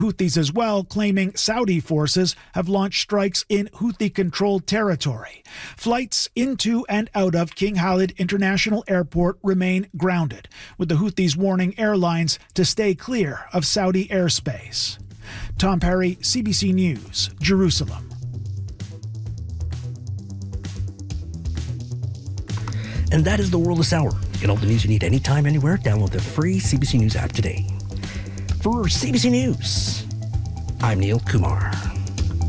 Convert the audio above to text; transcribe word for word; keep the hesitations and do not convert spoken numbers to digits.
Houthis as well, claiming Saudi forces have launched strikes in Houthi-controlled territory. Flights into and out of King Khalid International Airport remain grounded, with the Houthis warning airlines to stay clear of Saudi airspace. Tom Perry, C B C News, Jerusalem. And that is the world this hour. Get all the news you need anytime, anywhere. Download the free C B C News app today. For C B C News, I'm Neil Kumar.